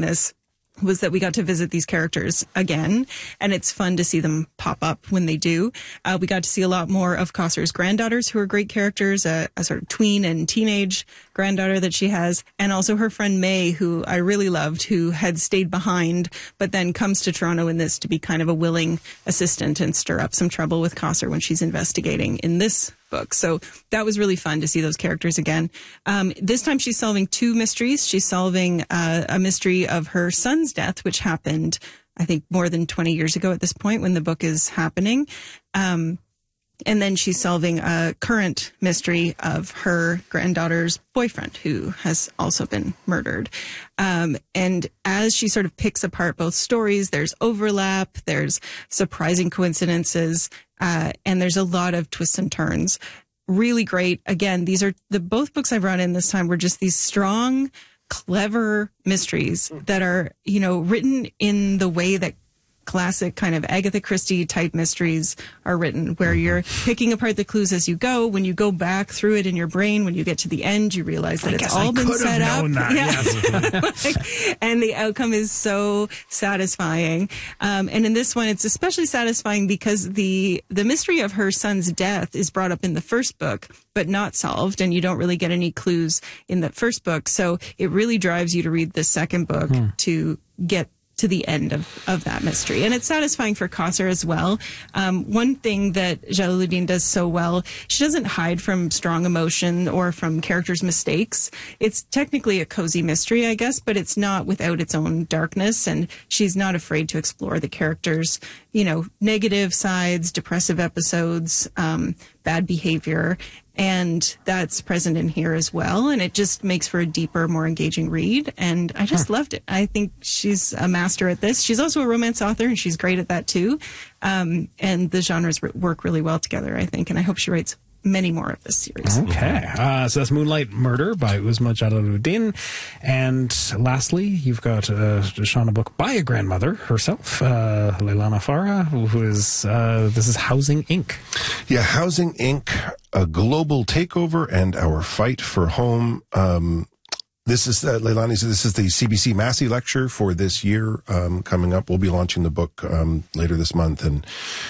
this was that we got to visit these characters again, and it's fun to see them pop up when they do. We got to see a lot more of Cossar's granddaughters, who are great characters, a sort of tween and teenage granddaughter that she has, and also her friend May, who I really loved, who had stayed behind, but then comes to Toronto in this to be kind of a willing assistant and stir up some trouble with Cossar when she's investigating in this book. So that was really fun to see those characters again. This time she's solving two mysteries. She's solving a mystery of her son's death, which happened, I think, more than 20 years ago at this point when the book is happening. And then she's solving a current mystery of her granddaughter's boyfriend, who has also been murdered. And as she sort of picks apart both stories, there's overlap, there's surprising coincidences, and there's a lot of twists and turns. Really great. Again, these are both books I've run in this time were just these strong, clever mysteries that are, written in the way that classic kind of Agatha Christie type mysteries are written, where you're picking apart the clues as you go. When you go back through it in your brain, when you get to the end, you realize that it's all been set up. Yes. And the outcome is so satisfying. And in this one, it's especially satisfying because the mystery of her son's death is brought up in the first book, but not solved. And you don't really get any clues in the first book. So it really drives you to read the second book to get to the end of that mystery. And it's satisfying for Cossar as well. One thing that Jalaluddin does so well, she doesn't hide from strong emotion or from characters' mistakes. It's technically a cozy mystery, I guess, but it's not without its own darkness. And she's not afraid to explore the characters' negative sides, depressive episodes, bad behavior. And that's present in here as well. And it just makes for a deeper, more engaging read. And I just loved it. I think she's a master at this. She's also a romance author, and she's great at that too. And the genres work really well together, I think. And I hope she writes many more of this series. Okay. So that's Moonlight Murder by Uzma Jalaluddin. And lastly, you've got Shauna book by a grandmother herself, Leilani Farah, who is, this is Housing Inc. Yeah, Housing Inc., a global takeover and our fight for home. This is Leilani. So this is the CBC Massey lecture for this year coming up. We'll be launching the book later this month, and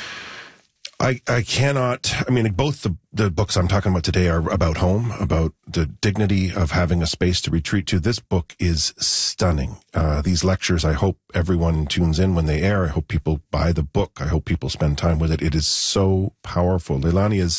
I cannot, both the books I'm talking about today are about home, about the dignity of having a space to retreat to. This book is stunning. These lectures, I hope everyone tunes in when they air. I hope people buy the book. I hope people spend time with it. It is so powerful. Leilani has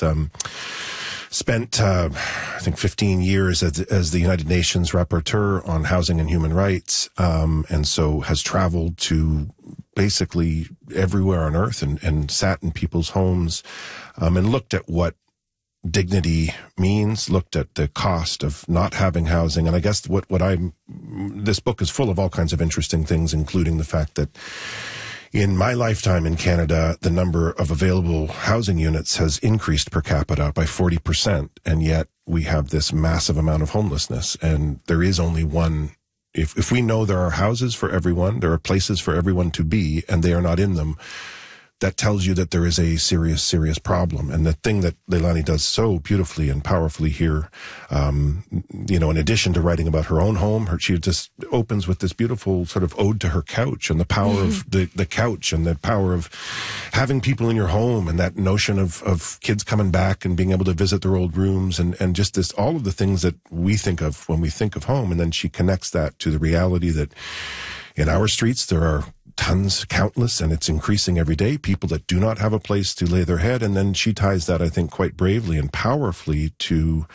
spent, I think, 15 years as the United Nations rapporteur on housing and human rights, and so has traveled to basically everywhere on earth and sat in people's homes and looked at what dignity means, looked at the cost of not having housing. And I guess this book is full of all kinds of interesting things, including the fact that in my lifetime in Canada, the number of available housing units has increased per capita by 40%, and yet we have this massive amount of homelessness, and there is only one. If we know there are houses for everyone, there are places for everyone to be, and they are not in them, that tells you that there is a serious, serious problem. And the thing that Leilani does so beautifully and powerfully here, in addition to writing about her own home, she just opens with this beautiful sort of ode to her couch and the power of the couch and the power of having people in your home, and that notion of kids coming back and being able to visit their old rooms and just this, all of the things that we think of when we think of home. And then she connects that to the reality that in our streets there are countless, and it's increasing every day, people that do not have a place to lay their head. And then she ties that, I think, quite bravely and powerfully to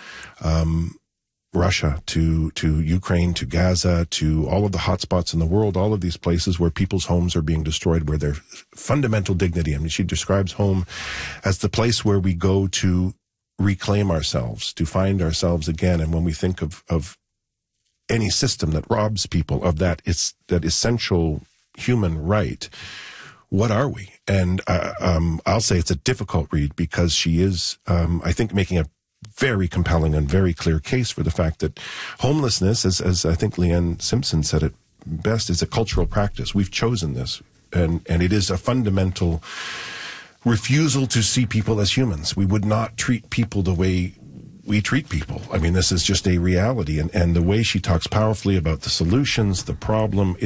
Russia, to Ukraine, to Gaza, to all of the hotspots in the world, all of these places where people's homes are being destroyed, where their fundamental dignity. She describes home as the place where we go to reclaim ourselves, to find ourselves again. And when we think of any system that robs people of that essential human right, what are we? And I'll say it's a difficult read because she is, I think, making a very compelling and very clear case for the fact that homelessness, as I think Leanne Simpson said it best, is a cultural practice. We've chosen this, and it is a fundamental refusal to see people as humans. We would not treat people the way we treat people. This is just a reality. And the way she talks powerfully about the solutions, the problem,